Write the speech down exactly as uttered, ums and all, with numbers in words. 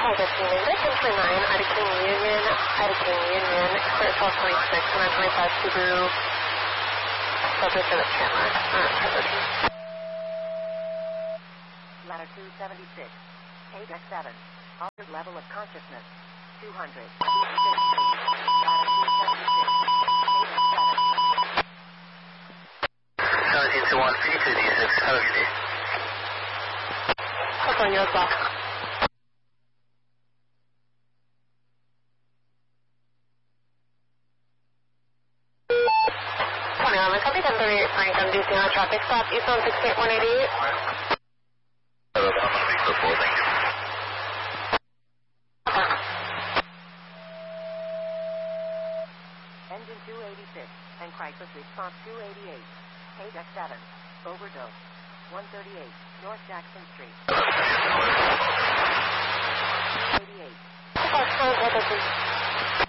fifteen, exit ten twenty-nine, Ida King Union, Ida King Union, clear twelve twenty-six, one twenty-five Subaru, subject to the camera, uh, position. Ladder two seventy-six, K deck seven, altered level of consciousness, two hundred, Ladder two seventy-six, K deck seven. seventeen two one, fifty-two D six, have a good day. Hold on, you as well. twenty-one, copy ten thirty-eight Franklin, D C on a traffic stop, Eastbound six eight one eight eight. Hello, I'm going to be clear for, thank you. Engine two eighty-six, and crisis response two eighty-eight, K deck seven, overdose, one thirty-eight, North Jackson Street. eighty-eight. Oh, sorry,